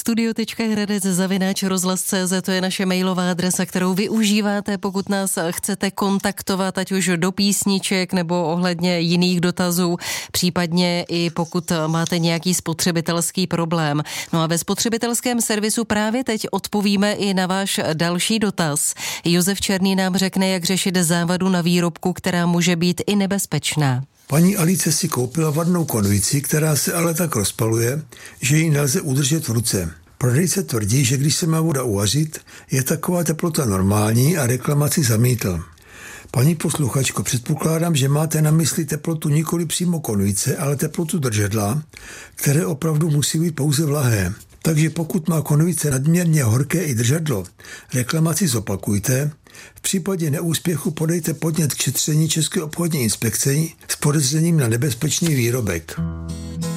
studio.hradec@rozhlas.cz, to je naše mailová adresa, kterou využíváte, pokud nás chcete kontaktovat, ať už do písniček nebo ohledně jiných dotazů, případně i pokud máte nějaký spotřebitelský problém. No a ve spotřebitelském servisu právě teď odpovíme i na váš další dotaz. Josef Černý nám řekne, jak řešit závadu na výrobku, která může být i nebezpečná. Paní Alice si koupila vadnou konvici, která se ale tak rozpaluje, že ji nelze udržet v ruce. Prodejce tvrdí, že když se má voda uvařit, je taková teplota normální a reklamaci zamítl. Paní posluchačko, předpokládám, že máte na mysli teplotu nikoli přímo konvice, ale teplotu držedla, které opravdu musí být pouze vlahé. Takže pokud má konvice nadměrně horké i držadlo, reklamaci zopakujte. V případě neúspěchu podejte podnět k šetření České obchodní inspekce s podezřením na nebezpečný výrobek.